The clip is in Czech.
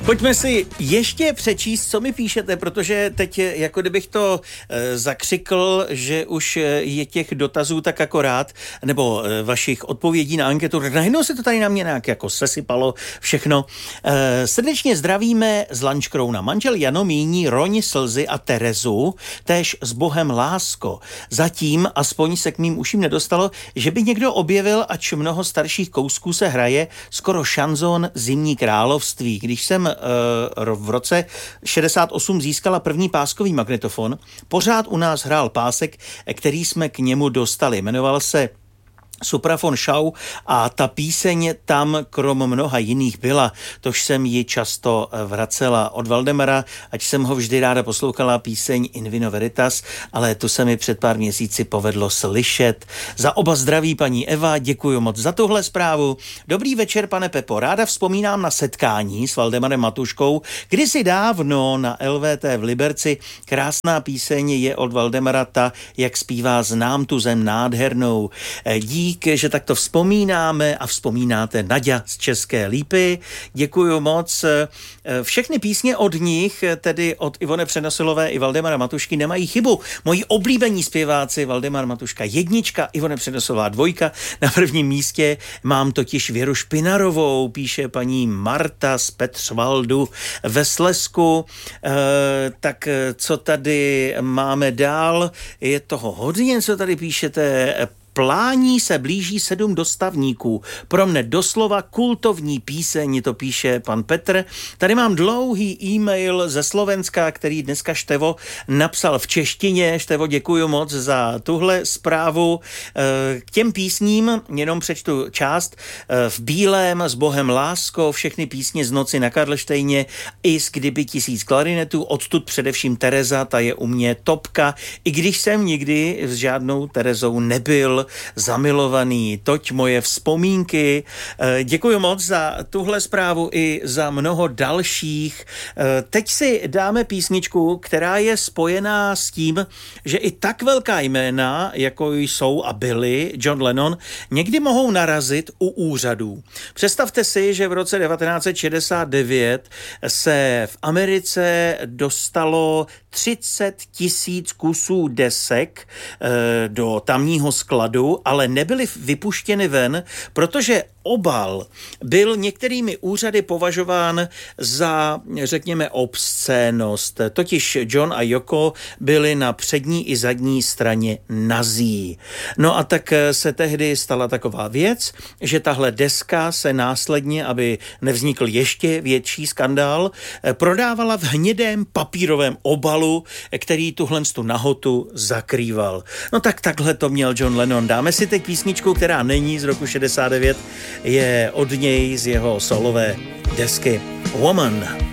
Pojďme si ještě přečíst, co mi píšete, protože teď jako kdybych to zakřikl, že už je těch dotazů tak akorát, nebo vašich odpovědí na anketu, najednou se to tady na mě nějak jako sesypalo všechno. Srdečně zdravíme z Lančkrouna. Manžel Jano míní Roň, Slzy a Terezu, též s Bohem lásko. Zatím, aspoň se k mým uším nedostalo, že by někdo objevil, ač mnoho starších kousků se hraje, skoro šanzón Zimní království. Když jsem v roce 68 získala první páskový magnetofon, pořád u nás hrál pásek, který jsme k němu dostali. Jmenoval se Supraphon Show a ta píseň tam krom mnoha jiných byla, tož jsem ji často vracela od Valdemara, ať jsem ho vždy ráda poslouchala, píseň In Vino Veritas, ale tu se mi před pár měsíci povedlo slyšet. Za oba zdraví paní Eva, děkuji moc za tuhle zprávu. Dobrý večer, pane Pepo, ráda vzpomínám na setkání s Valdemarem Matuškou, kdysi dávno na LVT v Liberci. Krásná píseň je od Valdemara, ta, jak zpívá Znám tu zem nádhernou. Dík, že takto vzpomínáme a vzpomínáte. Naďa z České Lípy. Děkuju moc. Všechny písně od nich, tedy od Ivone Přenosilové i Valdemara Matušky, nemají chybu. Moji oblíbení zpěváci Valdemar Matuška 1, Ivone Přenosilová 2. Na prvním místě mám totiž Věru Špinarovou, píše paní Marta z Petřvaldu ve Slezsku. Tak co tady máme dál? Je toho hodně, co tady píšete. Plání se blíží 7 dostavníků. Pro mne doslova kultovní píseň, to píše pan Petr. Tady mám dlouhý e-mail ze Slovenska, který dneska Števo napsal v češtině. Števo, děkuji moc za tuhle zprávu. K těm písním jenom přečtu část. V bílém, s Bohem lásko, všechny písně z Noci na Karlštejně i z Kdyby 1000 klarinetů. Odtud především Tereza, ta je u mě topka. I když jsem nikdy s žádnou Terezou nebyl zamilovaný, toť moje vzpomínky. Děkuji moc za tuhle zprávu i za mnoho dalších. Teď si dáme písničku, která je spojená s tím, že i tak velká jména, jako jsou a byli John Lennon, někdy mohou narazit u úřadů. Představte si, že v roce 1969 se v Americe dostalo 30 000 kusů desek do tamního skladu, ale nebyly vypuštěny ven, protože obal byl některými úřady považován za, řekněme, obscénnost. Totiž John a Yoko byli na přední i zadní straně nazí. No a tak se tehdy stala taková věc, že tahle deska se následně, aby nevznikl ještě větší skandál, prodávala v hnědém papírovém obalu, který tuhle nahotu zakrýval. No tak takhle to měl John Lennon. Dáme si teď písničku, která není z roku 69, je od něj z jeho solové desky Woman.